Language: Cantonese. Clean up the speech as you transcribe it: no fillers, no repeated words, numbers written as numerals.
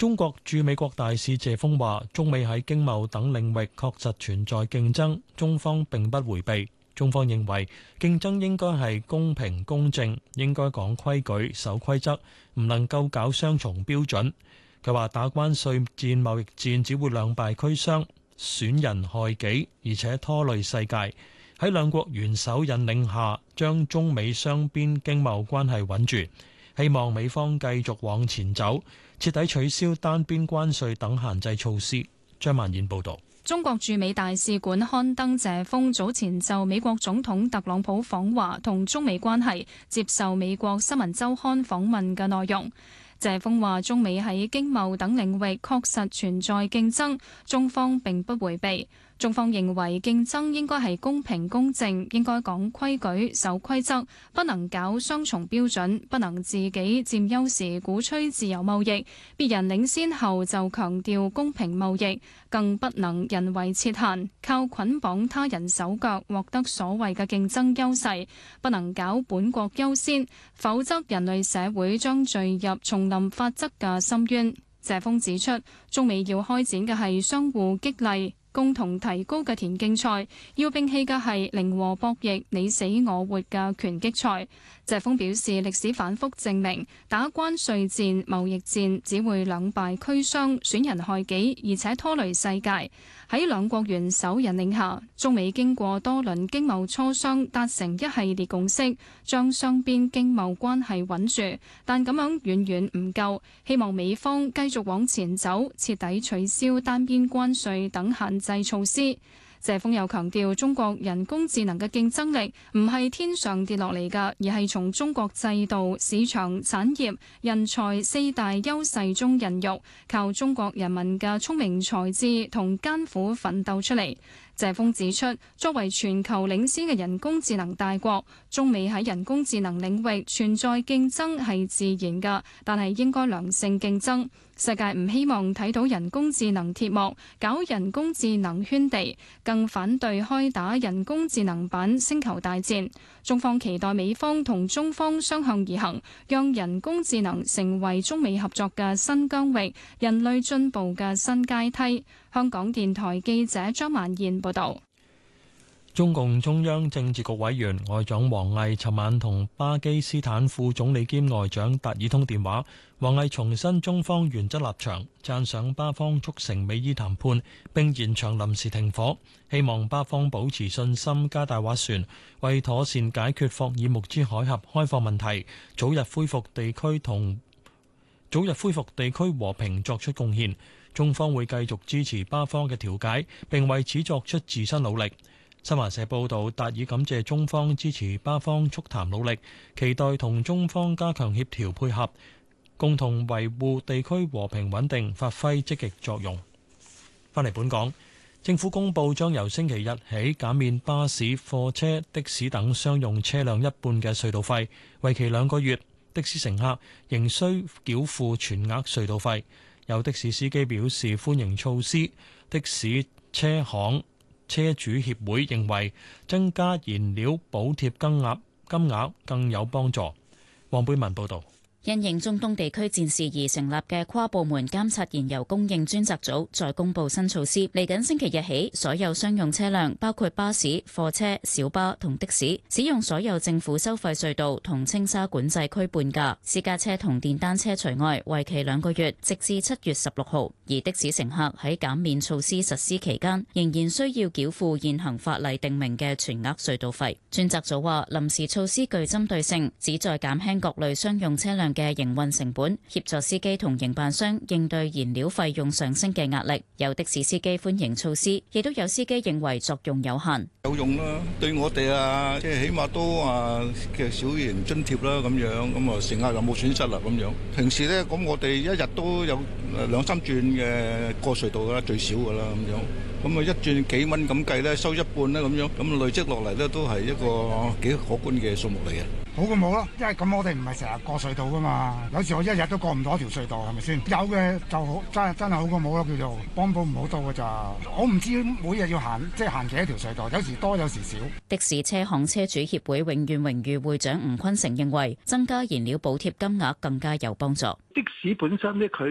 中國駐美國大使謝鋒話：中美喺經貿等領域確實存在競爭，中方並不迴避。中方認為競爭應該係公平公正，應該講規矩、守規則，唔能夠搞雙重標準。佢話打關稅戰、貿易戰只會兩敗俱傷，損人害己，而且拖累世界。喺兩國元首引領下，將中美雙邊經貿關係穩住。希望美方繼續往前走，徹底取消單邊關稅等限制措施。張曼燕報導。 中國駐美大使館刊登謝鋒早前就美國總統特朗普訪華同中美關係接受美國新聞週刊訪問嘅內容。謝鋒話：中美喺經貿等領域確實存在競爭，中方並不迴避。中方認為競爭應該係公平公正，應該講規矩、守規則，不能搞雙重標準，不能自己佔優時鼓吹自由貿易，別人領先後就強調公平貿易，更不能人為設限，靠捆綁他人手腳獲得所謂嘅競爭優勢，不能搞本國優先，否則人類社會將墜入叢林法則嘅深淵。謝鋒指出，中美要開展嘅係相互激勵、共同提高嘅田徑賽，要摒棄嘅係零和博弈、你死我活嘅拳擊賽。謝鋒表示，歷史反覆證明，打關稅戰、貿易戰只會兩敗俱傷、損人害己，而且拖累世界。喺兩國元首引領下，中美經過多輪經貿磋商，達成一系列共識，將雙邊經貿關係穩住。但咁樣遠遠唔夠，希望美方繼續往前走，徹底取消單邊關稅等限制措施。謝鋒又強調，中國人工智能嘅競爭力唔係天上跌落嚟㗎，而係從中國制度、市場、產業、人才四大優勢中孕育，靠中國人民嘅聰明才智同艱苦奮鬥出嚟。謝鋒指出，作為全球領先嘅人工智能大國，中美喺人工智能領域存在競爭係自然㗎，但係應該良性競爭。世界唔希望睇到人工智能鐵幕，搞人工智能圈地，更反對開打人工智能版星球大戰。中方期待美方同中方相向而行，讓人工智能成為中美合作嘅新疆域，人類進步嘅新階梯。香港電台記者張曼燕報道。 中共中央政治局委員外長王毅尋晚同巴基斯坦副總理兼外長達爾通電話，王毅重申中方原則立場，讚賞巴方促成美伊談判並延長臨時停火，希望巴方保持信心，加大斡旋，為妥善解決霍爾木茲海峽開放問題，早日恢復地區和平作出貢獻。中方會繼續支持巴方嘅調解，並為此作出自身努力。新華社報道，達爾感謝中方支持巴方促談努力，期待同中方加強協調配合，共同維護地區和平穩定，發揮積極作用。返嚟本港，政府公布將由星期日起減免巴士、貨車、的士等商用車輛一半嘅隧道費，為期2個月。的士乘客仍需繳付全額隧道費。有的士司機表示歡迎措施，的士車行車主協會認為增加燃料補貼金額更有幫助。黃貝文報導。 因應中東地區戰事而成立嘅跨部門監察燃油供應專責組再公布新措施，嚟緊星期日起，所有商用車輛包括巴士、貨車、小巴同的士，使用所有政府收費隧道同青沙管制區半價，私家車同電單車除外，為期2個月，直至7月16號。而的士乘客喺減免措施實施期間，仍然需要繳付現行法例訂明嘅全額隧道費。專責組話，臨時措施具針對性，旨在減輕各類商用車輛嘅營運成本，協助司機同營辦商應對燃料費用上升嘅壓力。有的士司機歡迎措施，亦都有司機認為作用有限。 有用啦，對我哋啊，即係起碼都嘅小型津貼啦，咁樣咁啊，乘客又冇損失啦，咁樣。平時咧，咁我哋一日都有2-3轉嘅過隧道噶啦，最少噶啦，咁樣。咁啊，一轉幾蚊咁計咧，收一半咧，咁樣，咁累積落嚟咧，都係一個幾可觀嘅數目嚟嘅。 好過冇咯，因為咁我哋唔係成日過隧道噶嘛，有時我一日都過唔到一條隧道，係咪先？有嘅就好，真係好過冇咯，叫做幫補唔好多噶咋。我唔知每日要行即係行幾多條隧道，有時多有時少。 的士車行車主協會永遠榮譽會長吳坤成認為，增加燃料補貼金額更加有幫助。 的士本身咧，佢